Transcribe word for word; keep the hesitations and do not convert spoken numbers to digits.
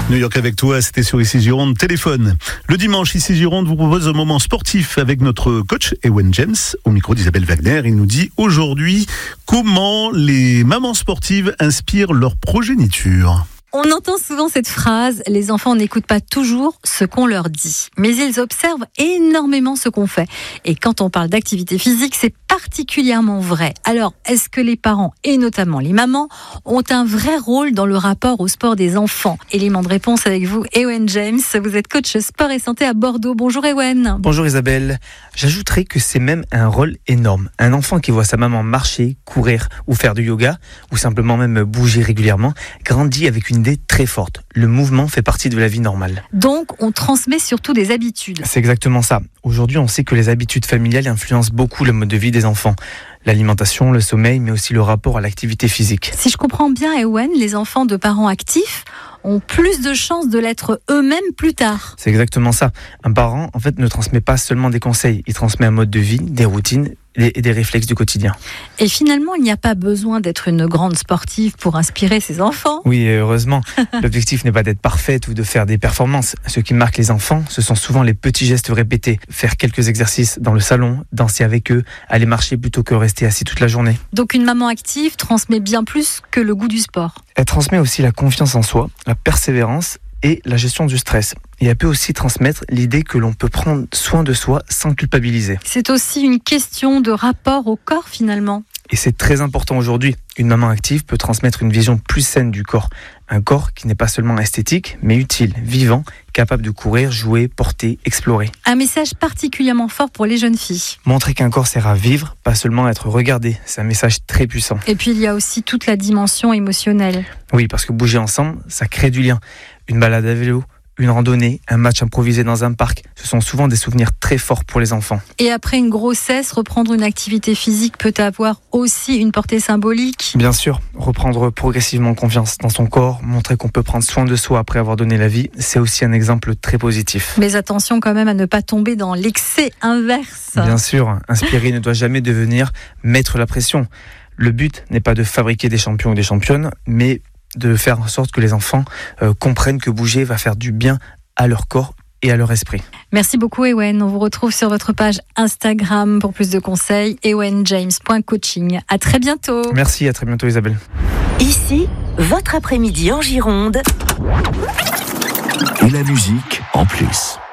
New York avec toi, c'était sur Ici Gironde Téléphone. Le dimanche, Ici Gironde vous propose un moment sportif avec notre coach Ewen James. Au micro d'Isabelle Wagner, il nous dit aujourd'hui comment les mamans sportives inspirent leur progéniture. On entend souvent cette phrase, les enfants n'écoutent pas toujours ce qu'on leur dit, mais ils observent énormément ce qu'on fait. Et quand on parle d'activité physique, c'est particulièrement vrai. Alors, est-ce que les parents, et notamment les mamans, ont un vrai rôle dans le rapport au sport des enfants ? Élément de réponse avec vous, Ewen James. Vous êtes coach sport et santé à Bordeaux. Bonjour Ewen. Bonjour Isabelle. J'ajouterais que c'est même un rôle énorme. Un enfant qui voit sa maman marcher, courir ou faire du yoga, ou simplement même bouger régulièrement, grandit avec une idée très forte. Le mouvement fait partie de la vie normale. Donc, on transmet surtout des habitudes. C'est exactement ça. Aujourd'hui, on sait que les habitudes familiales influencent beaucoup le mode de vie des enfants. L'alimentation, le sommeil, mais aussi le rapport à l'activité physique. Si je comprends bien, Ewen, les enfants de parents actifs ont plus de chances de l'être eux-mêmes plus tard. C'est exactement ça. Un parent, en fait, ne transmet pas seulement des conseils. Il transmet un mode de vie, des routines et des réflexes du quotidien. Et finalement, il n'y a pas besoin d'être une grande sportive pour inspirer ses enfants. Oui, heureusement. L'objectif n'est pas d'être parfaite ou de faire des performances. Ce qui marque les enfants, ce sont souvent les petits gestes répétés. Faire quelques exercices dans le salon, danser avec eux, aller marcher plutôt que rester assis toute la journée. Donc une maman active transmet bien plus que le goût du sport. Elle transmet aussi la confiance en soi, la persévérance et la gestion du stress. Et elle peut aussi transmettre l'idée que l'on peut prendre soin de soi sans culpabiliser. C'est aussi une question de rapport au corps finalement. Et c'est très important aujourd'hui. Une maman active peut transmettre une vision plus saine du corps. Un corps qui n'est pas seulement esthétique, mais utile, vivant, capable de courir, jouer, porter, explorer. Un message particulièrement fort pour les jeunes filles. Montrer qu'un corps sert à vivre, pas seulement à être regardé. C'est un message très puissant. Et puis il y a aussi toute la dimension émotionnelle. Oui, parce que bouger ensemble, ça crée du lien. Une balade à vélo, une randonnée, un match improvisé dans un parc, ce sont souvent des souvenirs très forts pour les enfants. Et après une grossesse, reprendre une activité physique peut avoir aussi une portée symbolique. Bien sûr, reprendre progressivement confiance dans son corps, montrer qu'on peut prendre soin de soi après avoir donné la vie, c'est aussi un exemple très positif. Mais attention quand même à ne pas tomber dans l'excès inverse. Bien sûr, inspirer ne doit jamais devenir mettre la pression. Le but n'est pas de fabriquer des champions ou des championnes, mais de faire en sorte que les enfants euh, comprennent que bouger va faire du bien à leur corps et à leur esprit. Merci beaucoup Ewen. On vous retrouve sur votre page Instagram pour plus de conseils, ewen james point coaching. À très bientôt. Merci, à très bientôt Isabelle. Ici, votre après-midi en Gironde. Et la musique en plus.